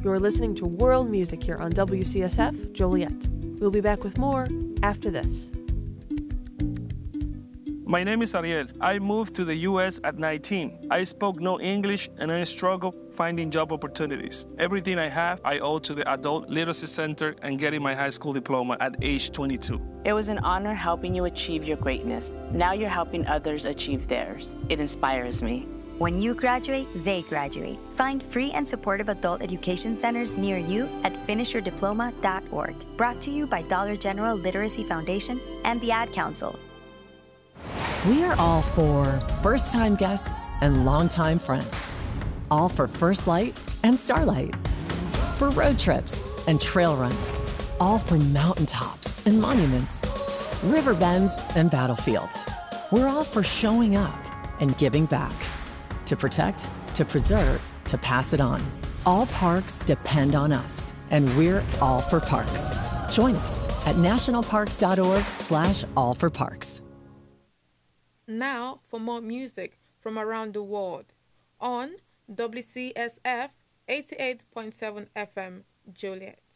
You're listening to World Music here on WCSF Joliet. We'll be back with more after this. My name is Ariel. I moved to the U.S. at 19. I spoke no English and I struggled finding job opportunities. Everything I have, I owe to the Adult Literacy Center and getting my high school diploma at age 22. It was an honor helping you achieve your greatness. Now you're helping others achieve theirs. It inspires me. When you graduate, they graduate. Find free and supportive adult education centers near you at finishyourdiploma.org. Brought to you by Dollar General Literacy Foundation and the Ad Council. We are all for first-time guests and longtime friends. All for First Light and Starlight. For road trips and trail runs. All for mountaintops and monuments, river bends and battlefields. We're all for showing up and giving back. To protect, to preserve, to pass it on. All parks depend on us, and we're all for parks. Join us at nationalparks.org/allforparks. Now for more music from around the world on WCSF 88.7 FM Joliet.